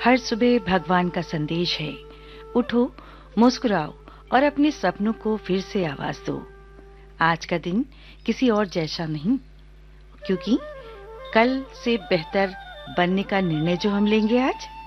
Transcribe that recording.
हर सुबह भगवान का संदेश है, उठो, मुस्कुराओ और अपने सपनों को फिर से आवाज दो। आज का दिन किसी और जैसा नहीं, क्योंकि कल से बेहतर बनने का निर्णय जो हम लेंगे आज,